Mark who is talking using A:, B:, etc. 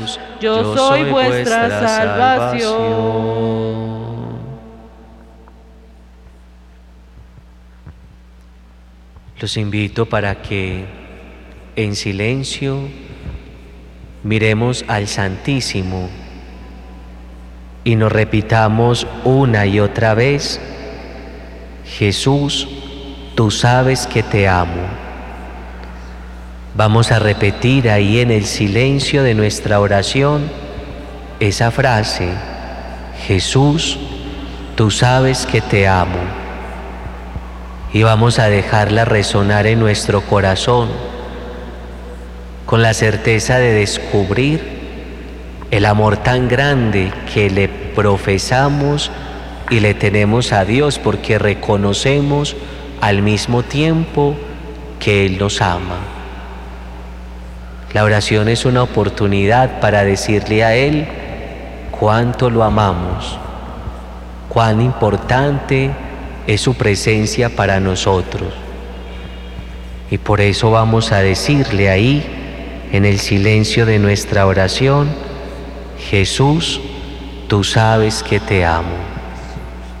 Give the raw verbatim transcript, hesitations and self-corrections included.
A: Yo soy vuestra salvación.
B: Los invito para que en silencio miremos al Santísimo y nos repitamos una y otra vez: Jesús, tú sabes que te amo. Vamos a repetir ahí en el silencio de nuestra oración esa frase: Jesús, tú sabes que te amo. Y vamos a dejarla resonar en nuestro corazón con la certeza de descubrir el amor tan grande que le profesamos y le tenemos a Dios, porque reconocemos al mismo tiempo que Él nos ama. La oración es una oportunidad para decirle a Él cuánto lo amamos, cuán importante es su presencia para nosotros. Y por eso vamos a decirle ahí, en el silencio de nuestra oración: Jesús, tú sabes que te amo.